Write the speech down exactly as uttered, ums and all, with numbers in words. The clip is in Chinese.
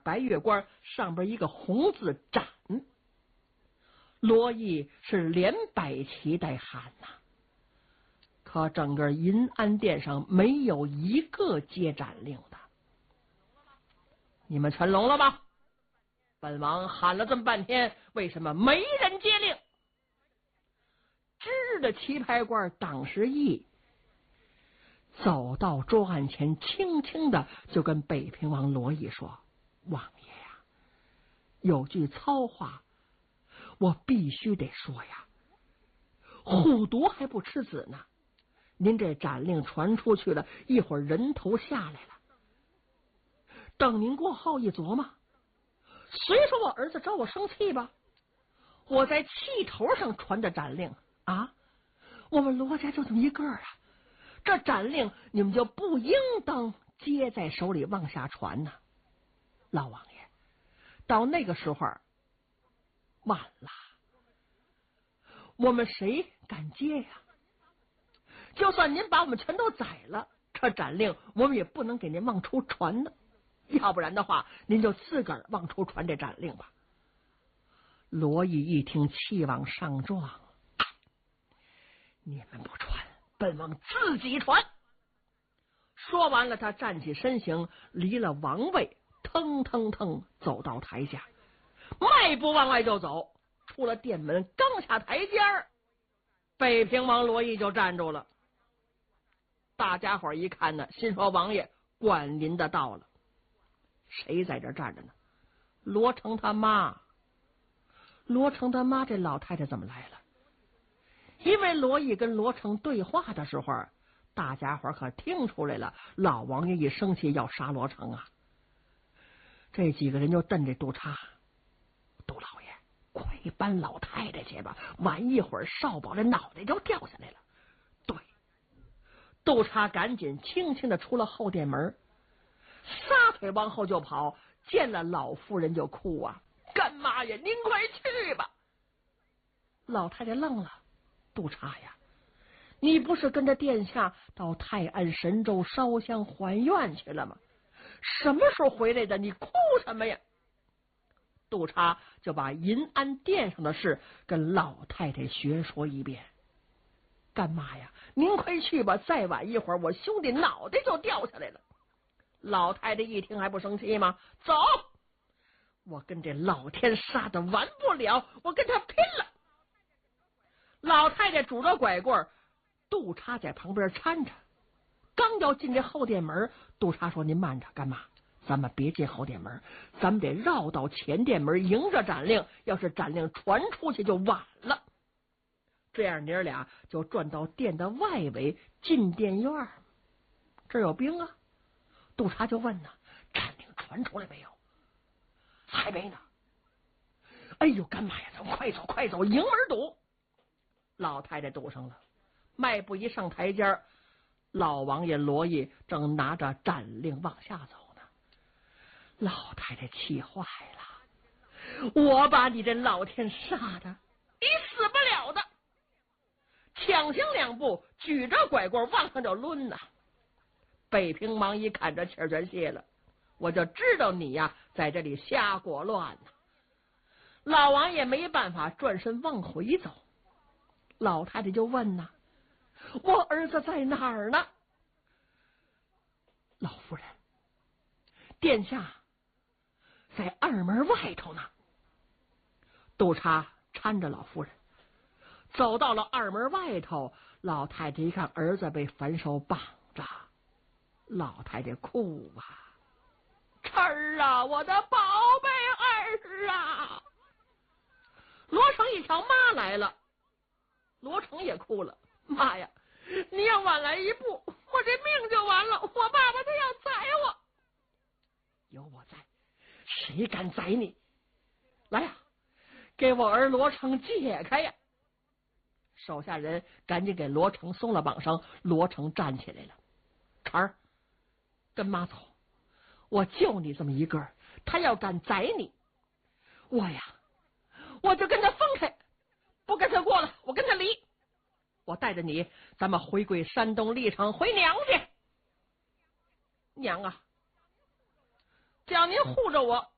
白月光，上边一个红字斩。罗毅是连摆旗带喊呐、啊，可整个银安殿上没有一个接斩令的。你们全聋了吗？本王喊了这么半天，为什么没人接令？支着旗牌官党时义走到桌案前，轻轻的就跟北平王罗毅说：“王爷呀，有句糙话我必须得说呀，虎毒还不吃子呢。您这斩令传出去了，一会儿人头下来了，等您过后一琢磨，虽说我儿子招我生气吧，我在气头上传的斩令啊，我们罗家就这么一个啊，这斩令你们就不应当接在手里往下传呢、啊。老王爷，到那个时候晚了，我们谁敢接呀？就算您把我们全都宰了，这斩令我们也不能给您往出传呢。要不然的话，您就自个儿往出传这斩令吧。罗毅一听，气往上撞，你们不传，本王自己传。说完了，他站起身形，离了王位，腾腾腾走到台下，迈步往外就走。出了殿门，刚下台阶儿，北平王罗毅就站住了。大家伙一看呢，心说王爷管您的到了。谁在这站着呢？罗成他妈。罗成他妈这老太太怎么来了？因为罗毅跟罗成对话的时候，大家伙可听出来了，老王爷一生气要杀罗成啊。这几个人就瞪着督察：杜老爷，快搬老太太去吧，晚一会儿少保的脑袋就掉下来了。对，督察赶紧轻轻的出了后殿门，撒腿往后就跑，见了老夫人就哭啊：干妈呀，您快去吧！老太太愣了：督察呀，你不是跟着殿下到泰安神州烧香还愿去了吗？什么时候回来的？你哭什么呀？督察就把银安殿上的事跟老太太学说一遍。干妈呀，您快去吧，再晚一会儿我兄弟脑袋就掉下来了。老太太一听还不生气吗？走，我跟这老天杀的完不了，我跟他拼了。老太太拄着拐棍，督察在旁边搀着，刚要进这后殿门，督察说：您慢着，干妈，咱们别进后殿门，咱们得绕到前殿门迎着斩令，要是斩令传出去就晚了。这样娘俩就转到殿的外围进殿院。这儿有兵啊，督察就问呢：斩令传出来没有？还没呢。哎呦，干妈呀，咱们快走快走，迎门堵。老太太堵上了，迈步一上台阶，老王爷罗毅正拿着斩令往下走呢。老太太气坏了：我把你这老天杀的，你死不了的！抢行两步，举着拐棍往上就抡呐。北平王一看这气儿全泄了，我就知道你呀在这里瞎裹乱呢。老王爷没办法，转身往回走。老太太就问呐：我儿子在哪儿呢？老夫人，殿下在二门外头呢。督察搀着老夫人走到了二门外头，老太太一看儿子被反手绑着，老太太哭啊：晨儿啊，我的宝贝儿啊！罗成一瞧妈来了，罗成也哭了：妈呀，你要晚来一步，我这命就完了，我爸爸他要宰我。有我在，谁敢宰你？来呀，给我儿罗成解开呀！手下人赶紧给罗成松了绑绳，罗成站起来了。成儿，跟妈走，我就你这么一个，他要敢宰你，我呀我就跟他分开，不跟他过了，我跟他离。我带着你，咱们回归山东历城，回娘去。娘啊，只要您护着我，